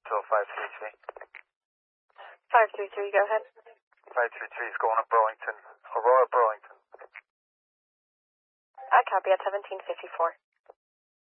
Hotel 533. 533, go ahead. 533 is going to Burlington. Aurora, Burlington. I copy at 1754.